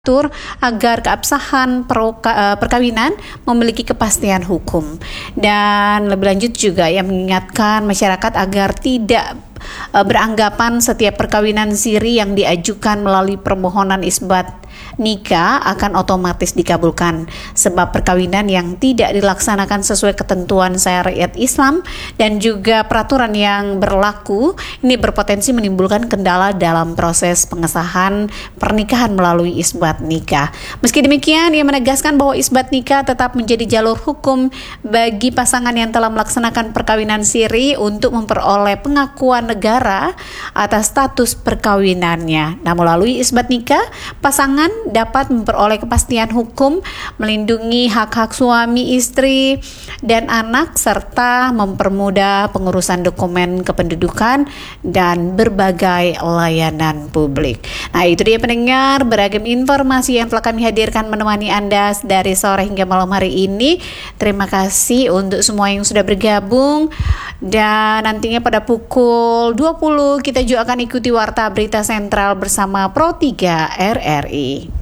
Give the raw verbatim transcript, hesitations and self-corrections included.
Tur agar keabsahan perkawinan memiliki kepastian hukum. Dan lebih lanjut juga ia mengingatkan masyarakat agar tidak beranggapan setiap perkawinan siri yang diajukan melalui permohonan isbat nikah akan otomatis dikabulkan, sebab perkawinan yang tidak dilaksanakan sesuai ketentuan syariat Islam dan juga peraturan yang berlaku ini berpotensi menimbulkan kendala dalam proses pengesahan pernikahan melalui isbat nikah. Meski demikian, ia menegaskan bahwa isbat nikah tetap menjadi jalur hukum bagi pasangan yang telah melaksanakan perkawinan siri untuk memperoleh pengakuan negara atas status perkawinannya. Nah, melalui isbat nikah, pasangan dapat memperoleh kepastian hukum, melindungi hak-hak suami, istri, dan anak, serta mempermudah pengurusan dokumen kependudukan dan berbagai layanan publik. Nah, itu dia pendengar, beragam informasi yang telah kami hadirkan menemani Anda dari sore hingga malam hari ini. Terima kasih untuk semua yang sudah bergabung, dan nantinya pada pukul dua puluh kita juga akan ikuti Warta Berita Sentral bersama Pro tiga R R I.